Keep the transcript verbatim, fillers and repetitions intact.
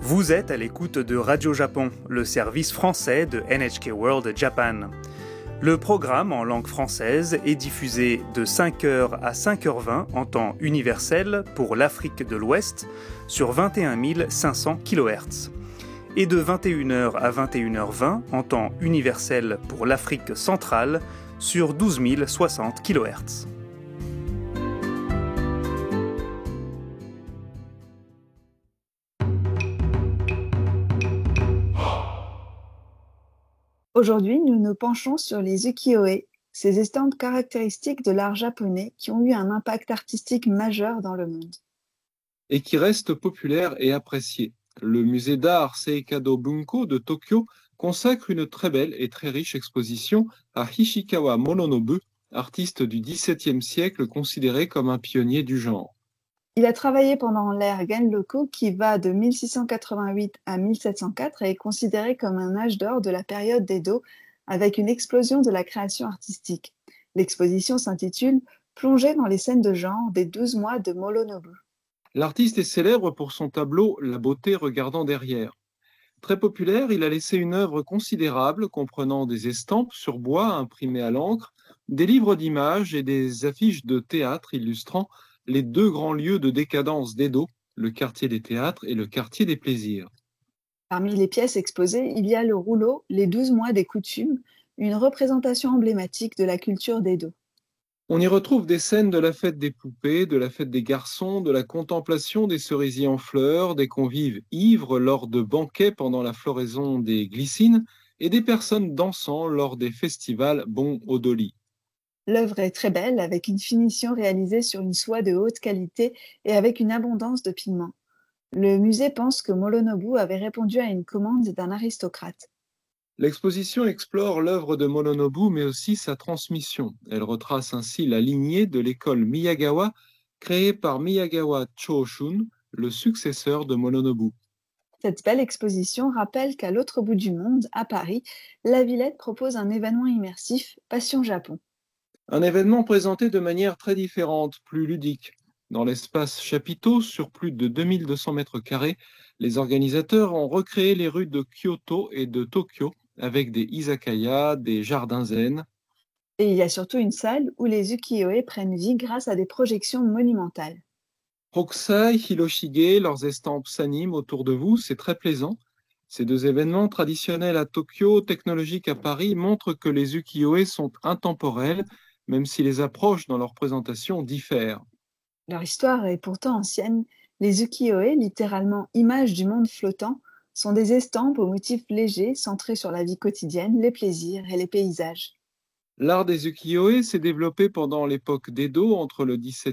Vous êtes à l'écoute de Radio Japon, le service français de N H K World Japan. Le programme en langue française est diffusé de cinq heures à cinq heures vingt en temps universel pour l'Afrique de l'Ouest sur vingt et un mille cinq cents kilohertz et de vingt et une heures à vingt et une heures vingt en temps universel pour l'Afrique centrale sur douze mille soixante kilohertz. Aujourd'hui, nous nous penchons sur les ukiyo-e, ces estampes caractéristiques de l'art japonais qui ont eu un impact artistique majeur dans le monde. Et qui restent populaires et appréciés. Le musée d'art Seikado Bunko de Tokyo consacre une très belle et très riche exposition à Hishikawa Mononobu, artiste du dix-septième siècle considéré comme un pionnier du genre. Il a travaillé pendant l'ère Genroku qui va de mille six cent quatre-vingt-huit à mille sept cent quatre et est considéré comme un âge d'or de la période d'Edo avec une explosion de la création artistique. L'exposition s'intitule « Plongée dans les scènes de genre des douze mois de Mononobu ». L'artiste est célèbre pour son tableau « La beauté regardant derrière ». Très populaire, il a laissé une œuvre considérable comprenant des estampes sur bois imprimées à l'encre, des livres d'images et des affiches de théâtre illustrant les deux grands lieux de décadence d'Edo, le quartier des théâtres et le quartier des plaisirs. Parmi les pièces exposées, il y a le rouleau « Les douze mois des coutumes », une représentation emblématique de la culture d'Edo. On y retrouve des scènes de la fête des poupées, de la fête des garçons, de la contemplation des cerisiers en fleurs, des convives ivres lors de banquets pendant la floraison des glycines et des personnes dansant lors des festivals Bon Odoli. L'œuvre est très belle, avec une finition réalisée sur une soie de haute qualité et avec une abondance de pigments. Le musée pense que Mononobu avait répondu à une commande d'un aristocrate. L'exposition explore l'œuvre de Mononobu, mais aussi sa transmission. Elle retrace ainsi la lignée de l'école Miyagawa, créée par Miyagawa Choshun, le successeur de Mononobu. Cette belle exposition rappelle qu'à l'autre bout du monde, à Paris, la Villette propose un événement immersif, Passion Japon. Un événement présenté de manière très différente, plus ludique. Dans l'espace chapiteau, sur plus de deux mille deux cents mètres carrés, les organisateurs ont recréé les rues de Kyoto et de Tokyo avec des izakaya, des jardins zen. Et il y a surtout une salle où les ukiyo-e prennent vie grâce à des projections monumentales. Hokusai, Hiroshige, leurs estampes s'animent autour de vous, c'est très plaisant. Ces deux événements traditionnels à Tokyo, technologiques à Paris, montrent que les ukiyo-e sont intemporels, même si les approches dans leur présentation diffèrent. Leur histoire est pourtant ancienne. Les ukiyo-e, littéralement images du monde flottant, sont des estampes aux motifs légers centrés sur la vie quotidienne, les plaisirs et les paysages. L'art des ukiyo-e s'est développé pendant l'époque d'Edo entre le dix-septième